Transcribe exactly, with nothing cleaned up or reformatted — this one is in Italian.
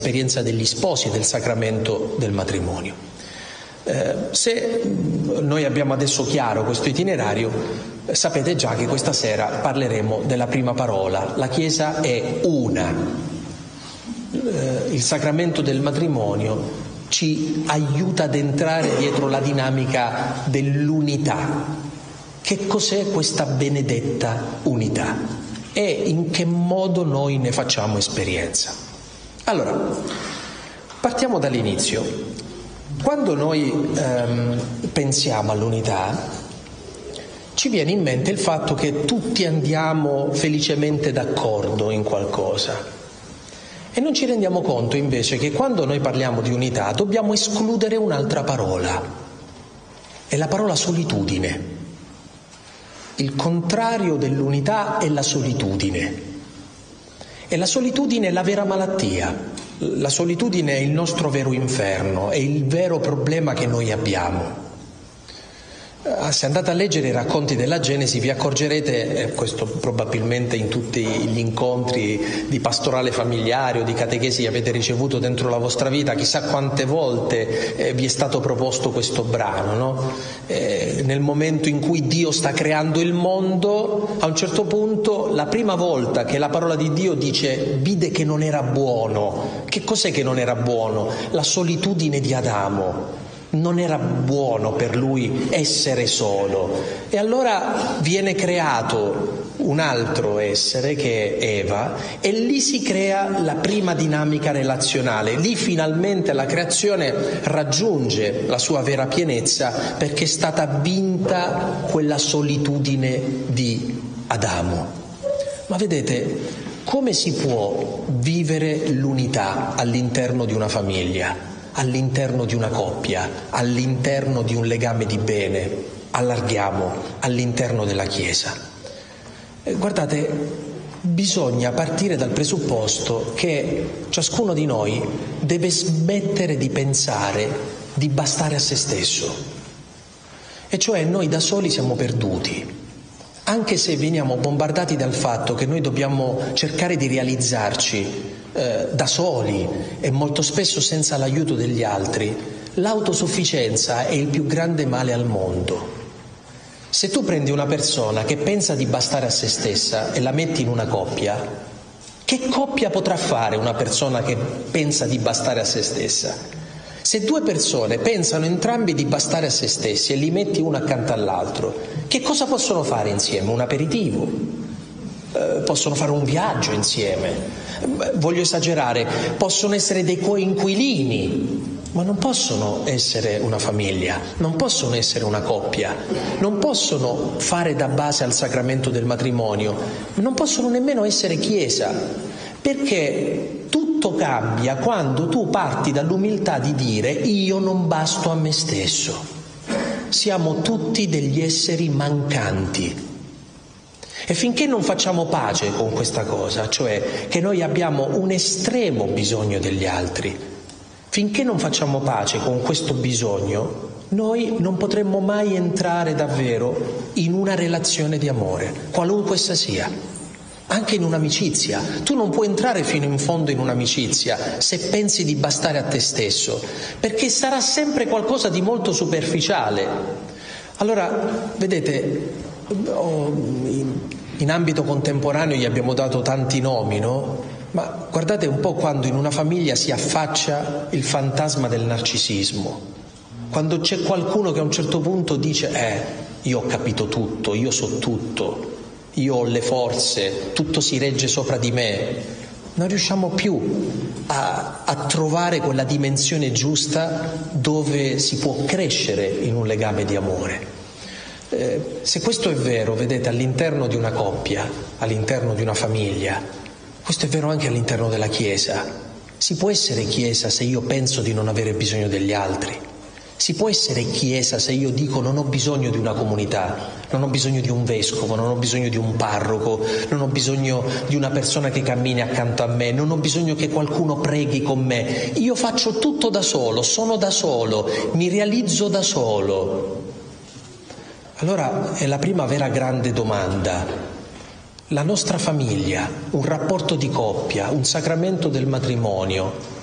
l'esperienza degli sposi e del sacramento del matrimonio. Eh, se noi abbiamo adesso chiaro questo itinerario, sapete già che questa sera parleremo della prima parola. La Chiesa è una. Eh, il sacramento del matrimonio ci aiuta ad entrare dietro la dinamica dell'unità. Che cos'è questa benedetta unità? E in che modo noi ne facciamo esperienza? Allora, partiamo dall'inizio. Quando noi ehm, pensiamo all'unità, ci viene in mente il fatto che tutti andiamo felicemente d'accordo in qualcosa e non ci rendiamo conto invece che quando noi parliamo di unità dobbiamo escludere un'altra parola, è la parola solitudine. Il contrario dell'unità è la solitudine. E la solitudine è la vera malattia, la solitudine è il nostro vero inferno, è il vero problema che noi abbiamo. Se andate a leggere i racconti della Genesi vi accorgerete, eh, questo probabilmente in tutti gli incontri di pastorale familiare o di catechesi che avete ricevuto dentro la vostra vita, chissà quante volte eh, vi è stato proposto questo brano, no? Eh, nel momento in cui Dio sta creando il mondo, a un certo punto, la prima volta che la parola di Dio dice vide che non era buono, che cos'è che non era buono? La solitudine di Adamo. Non era buono per lui essere solo e allora viene creato un altro essere che è Eva e lì si crea la prima dinamica relazionale, lì finalmente la creazione raggiunge la sua vera pienezza perché è stata vinta quella solitudine di Adamo. Ma vedete, come si può vivere l'unità all'interno di una famiglia? All'interno di una coppia, all'interno di un legame di bene, allarghiamo, all'interno della Chiesa. Eh, guardate, bisogna partire dal presupposto che ciascuno di noi deve smettere di pensare di bastare a se stesso. E cioè noi da soli siamo perduti. Anche se veniamo bombardati dal fatto che noi dobbiamo cercare di realizzarci eh, da soli e molto spesso senza l'aiuto degli altri, l'autosufficienza è il più grande male al mondo. Se tu prendi una persona che pensa di bastare a se stessa e la metti in una coppia, che coppia potrà fare una persona che pensa di bastare a se stessa? Se due persone pensano entrambi di bastare a se stessi e li metti uno accanto all'altro, che cosa possono fare insieme? Un aperitivo, eh, possono fare un viaggio insieme, eh, voglio esagerare, possono essere dei coinquilini, ma non possono essere una famiglia, non possono essere una coppia, non possono fare da base al sacramento del matrimonio, non possono nemmeno essere chiesa, perché tutto cambia quando tu parti dall'umiltà di dire io non basto a me stesso. Siamo tutti degli esseri mancanti. E finché non facciamo pace con questa cosa, cioè che noi abbiamo un estremo bisogno degli altri, finché non facciamo pace con questo bisogno, noi non potremmo mai entrare davvero in una relazione di amore, qualunque essa sia. Anche in un'amicizia, tu non puoi entrare fino in fondo in un'amicizia se pensi di bastare a te stesso, perché sarà sempre qualcosa di molto superficiale. Allora, vedete, in ambito contemporaneo gli abbiamo dato tanti nomi, no? Ma guardate un po' quando in una famiglia si affaccia il fantasma del narcisismo, quando c'è qualcuno che a un certo punto dice eh, io ho capito tutto, io so tutto, io ho le forze, tutto si regge sopra di me, non riusciamo più a, a trovare quella dimensione giusta dove si può crescere in un legame di amore. Eh, se questo è vero, vedete, all'interno di una coppia, all'interno di una famiglia, questo è vero anche all'interno della Chiesa. Si può essere Chiesa se io penso di non avere bisogno degli altri. Si può essere Chiesa se io dico non ho bisogno di una comunità, non ho bisogno di un vescovo, non ho bisogno di un parroco, non ho bisogno di una persona che cammini accanto a me, non ho bisogno che qualcuno preghi con me. Io faccio tutto da solo, sono da solo, mi realizzo da solo. Allora è la prima vera grande domanda. La nostra famiglia, un rapporto di coppia, un sacramento del matrimonio,